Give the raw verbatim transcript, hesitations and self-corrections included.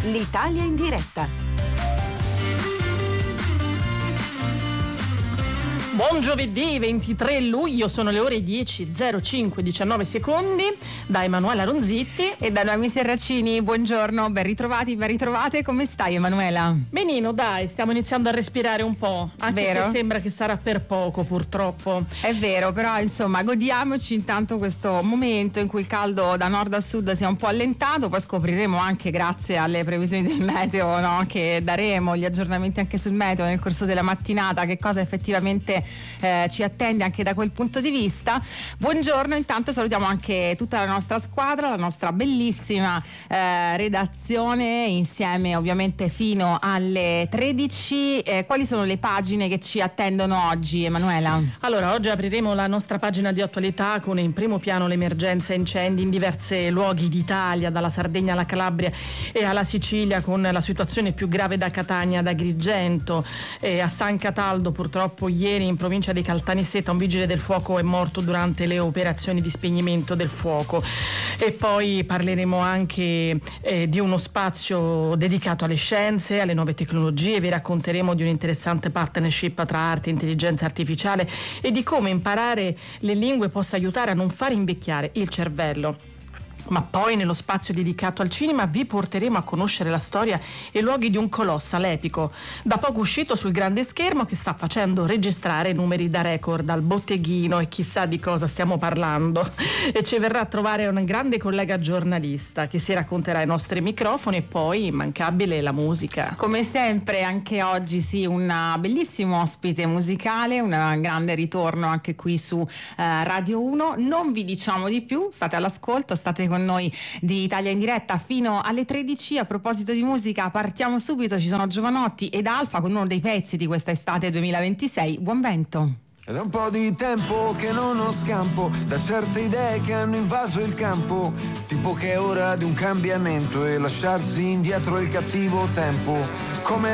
l'Italia in diretta. Buon giovedì ventitré luglio, sono le ore dieci e zero cinque, diciannove secondi, da Emanuela Ronzitti e da Noemi Serracini. Buongiorno, ben ritrovati, ben ritrovate. Come stai, Emanuela? Benino, dai, stiamo iniziando a respirare un po', anche vero? se sembra che sarà per poco, purtroppo. È vero, però insomma godiamoci intanto questo momento in cui il caldo da nord a sud si è un po' allentato, poi scopriremo anche grazie alle previsioni del meteo, no? Che daremo, gli aggiornamenti anche sul meteo nel corso della mattinata, che cosa effettivamente Eh, ci attende anche da quel punto di vista. Buongiorno, intanto salutiamo anche tutta la nostra squadra, la nostra bellissima eh, redazione, insieme ovviamente fino alle tredici. Eh, quali sono le pagine che ci attendono oggi, Emanuela? Allora, oggi apriremo la nostra pagina di attualità con in primo piano l'emergenza incendi in diversi luoghi d'Italia, dalla Sardegna alla Calabria e alla Sicilia, con la situazione più grave da Catania ad Agrigento. E a San Cataldo purtroppo ieri in provincia di Caltanissetta un vigile del fuoco è morto durante le operazioni di spegnimento del fuoco. E poi parleremo anche eh, di uno spazio dedicato alle scienze, alle nuove tecnologie. Vi racconteremo di un'interessante partnership tra arte e intelligenza artificiale e di come imparare le lingue possa aiutare a non far invecchiare il cervello. Ma poi nello spazio dedicato al cinema vi porteremo a conoscere la storia e i luoghi di un colossal epico, da poco uscito sul grande schermo, che sta facendo registrare numeri da record al botteghino, e chissà di cosa stiamo parlando. E ci verrà a trovare un grande collega giornalista che si racconterà ai nostri microfoni, e poi immancabile la musica. Come sempre anche oggi sì, un bellissimo ospite musicale, un grande ritorno anche qui su eh, Radio uno. Non vi diciamo di più, state all'ascolto, state con noi di Italia in diretta fino alle tredici. A proposito di musica, partiamo subito, ci sono Giovanotti ed Alfa con uno dei pezzi di questa estate duemilaventisei, Buon vento. Ed è un po' di tempo che non ho scampo da certe idee che hanno invaso il campo, tipo che è ora di un cambiamento e lasciarsi indietro il cattivo tempo. Come